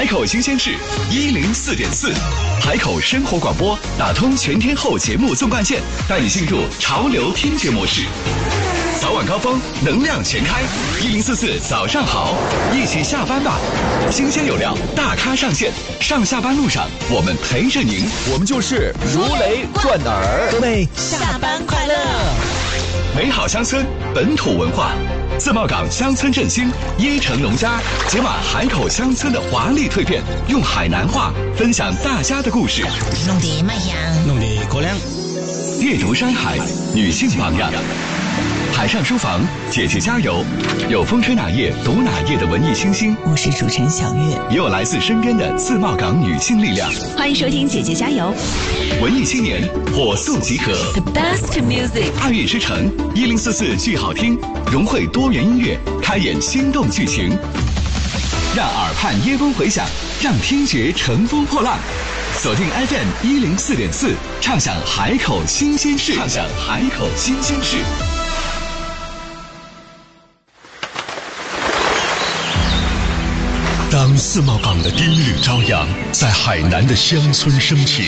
海口新鲜事104.4，海口生活广播打通全天候节目纵贯线，带你进入潮流听觉模式。早晚高峰，能量全开，1044早上好，一起下班吧。新鲜有料，大咖上线，上下班路上我们陪着您， 我们就是如雷贯耳。 各位下班快乐！ 美好乡村，本土文化。自贸港乡村振兴，椰城农家解码海口乡村的华丽蜕变，用海南话分享大家的故事。 弄得卖香， 弄得过凉。 阅读山海，女性榜样。海上书房，姐姐加油！有风吹哪页读哪页的文艺清新， 我是主持人小月， 也有来自身边的自贸港女性力量。 欢迎收听姐姐加油！ 文艺青年火速集合 ，The best music， 爱乐之城1044剧好听，融汇多元音乐，开演心动剧情，让耳畔耶风回响，让听觉乘风破浪。锁定 FM 104.4，畅享海口新鲜事，畅享海口新鲜事。 当自贸港的第一缕朝阳在海南的乡村升起，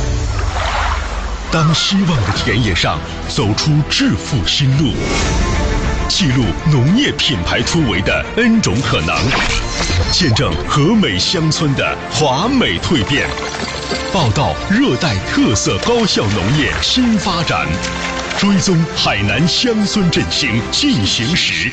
当希望的田野上走出致富新路，记录农业品牌突围的 N 种可能，见证和美乡村的华美蜕变，报道热带特色高效农业新发展，追踪海南乡村振兴进行时。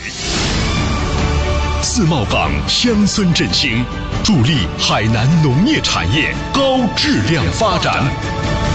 自贸港乡村振兴，助力海南农业产业高质量发展。